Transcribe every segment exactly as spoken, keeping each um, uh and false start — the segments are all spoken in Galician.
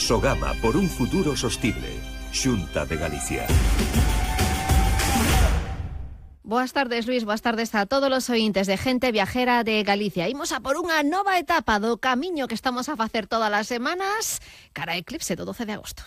Sogama por un futuro sostible. Xunta de Galicia. Boas tardes, Luis, boas tardes a todos os ointes de Gente Viajera de Galicia. Imos a por unha nova etapa do camiño que estamos a facer todas as semanas cara a Eclipse do doce de agosto.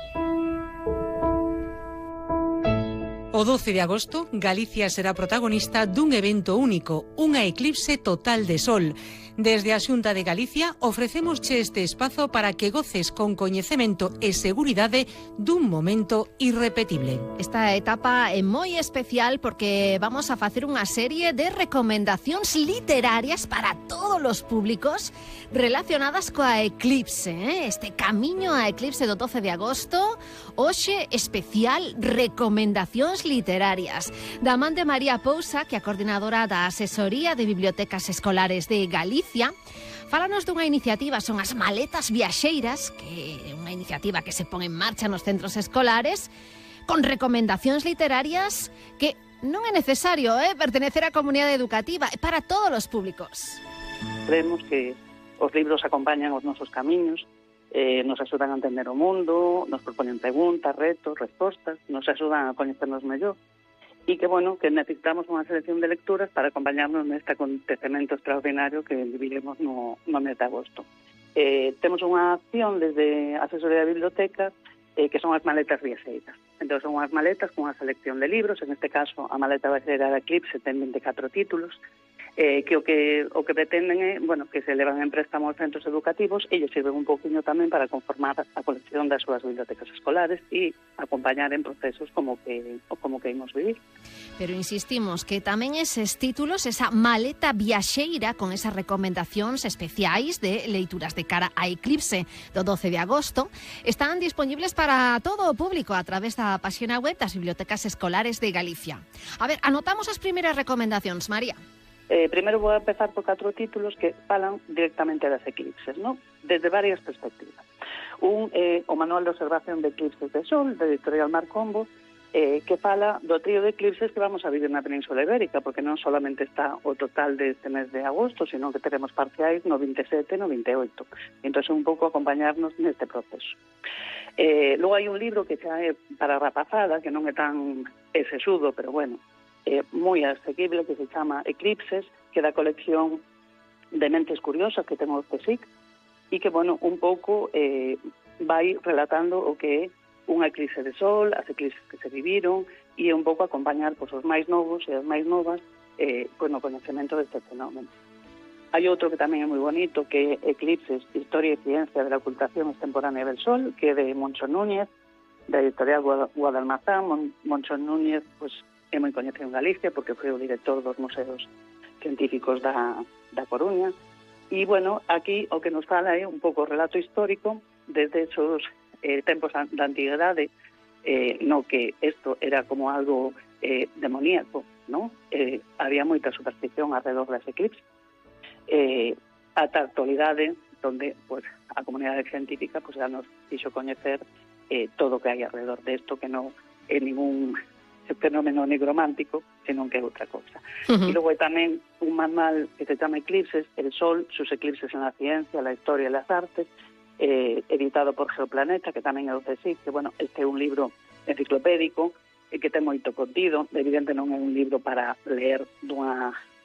O doce de agosto, Galicia será protagonista dun evento único, unha eclipse total de sol. Desde a Xunta de Galicia ofrecémosche este espazo para que goces con coñecemento e seguridade dun momento irrepetible. Esta etapa é moi especial porque vamos a facer unha serie de recomendacións literarias para todos os públicos relacionadas coa eclipse, eh? Este camiño a eclipse do doce de agosto, hoxe especial recomendacións literarias. Da man de María Pousa, que é a coordinadora da Asesoría de Bibliotecas Escolares de Galicia, fálanos dunha iniciativa, son as maletas viaxeiras, que é unha iniciativa que se pon en marcha nos centros escolares, con recomendacións literarias que non é necesario eh, pertenecer á comunidade educativa, é para todos os públicos. Creemos que os libros acompañan os nosos camiños, eh, nos axudan a entender o mundo, nos proponen preguntas, retos, respostas, nos axudan a coñecernos mellor. E que, bueno, que necesitamos unha selección de lecturas para acompañarnos neste acontecemento extraordinario que viviremos no, no mes de agosto. Eh, temos unha acción desde a Asesoría de Bibliotecas eh, que son as maletas viaxeiras. Entón, son unhas maletas con unha selección de libros, en este caso a maleta viaxeira da Eclipse ten vinte e catro títulos, eh, que o que o que pretenden é, bueno, que se levan en préstamo aos centros educativos e lles sirven un pouquinho tamén para conformar a colección das súas bibliotecas escolares e acompañar en procesos como que como que imos vivir. Pero insistimos que tamén eses títulos, esa maleta viaxeira con esas recomendacións especiais de leituras de cara a Eclipse do doce de agosto, están disponibles para todo o público a través da páxina web das Bibliotecas Escolares de Galicia. A ver, anotamos as primeiras recomendacións, María. Eh, primeiro vou a empezar por catro títulos que falan directamente das eclipses, ¿no? Desde varias perspectivas. Un é eh, o Manual de Observación de Eclipses de Sol, de Editorial Marcombo, eh, que fala do trío de eclipses que vamos a vivir na Península Ibérica, porque non solamente está o total deste mes de agosto, sino que teremos parciais no vinte e sete e no vinte e oito. Entón, un pouco acompañarnos neste proceso. Eh, logo hai un libro que xa é para rapazada, que non é tan exesudo, pero bueno, é moi asequible, que se chama Eclipses, que é da colección de Mentes Curiosas que temos de S I C, e que, bueno, un pouco eh, vai relatando o que é unha eclipse de sol, as eclipses que se viviron, e un pouco acompañar pois, os máis novos e as máis novas eh, pois, no conhecemento deste fenómeno. Hai outro que tamén é moi bonito, que é Eclipses, Historia e Ciencia de la Ocultación Extemporánea del Sol, que é de Moncho Núñez, da editorial Guadalmazán. Mon, Moncho Núñez, pois, é moi coñecido en Galicia porque foi o director dos museos científicos da, da Coruña. E, bueno, aquí o que nos fala é un pouco o relato histórico desde esos eh, tempos da antigüedade, eh, no que isto era como algo eh, demoníaco, ¿no? Eh, había moita superstición alrededor das eclipses. Eh, ata a actualidade, donde pues, a comunidade científica pues, ya nos fixo coñecer eh, todo o que hai alrededor desto, que non é ningún fenómeno nigromántico, senón que é outra cousa. Uh-huh. E logo hai tamén un manual que se chama Eclipses, el Sol, sus eclipses en la ciencia, la historia e las artes, eh, editado por Geoplaneta, que tamén é do C S I C, que, bueno, este é un libro enciclopédico e que ten moito contido. Evidente non é un libro para ler dunha